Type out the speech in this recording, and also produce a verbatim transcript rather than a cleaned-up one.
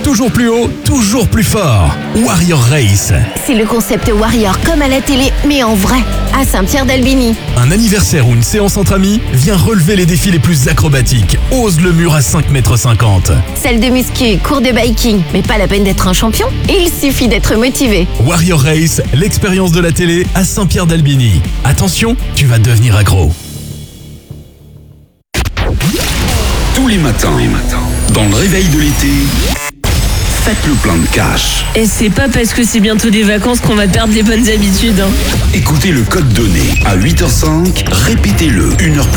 Toujours plus haut, toujours plus fort. Warrior Race. C'est le concept Warrior comme à la télé, mais en vrai, à Saint-Pierre-d'Albigny. Un anniversaire ou une séance entre amis, viens relever les défis les plus acrobatiques. Ose le mur à cinq mètres cinquante. Salle de muscu, cours de biking, mais pas la peine d'être un champion, il suffit d'être motivé. Warrior Race, l'expérience de la télé à Saint-Pierre-d'Albigny. Attention, tu vas devenir accro. Tous les matins, dans le réveil de l'été, faites le plein de cash. Et c'est pas parce que c'est bientôt des vacances qu'on va perdre les bonnes habitudes. Hein. Écoutez le code donné à huit heures cinq, répétez-le une heure plus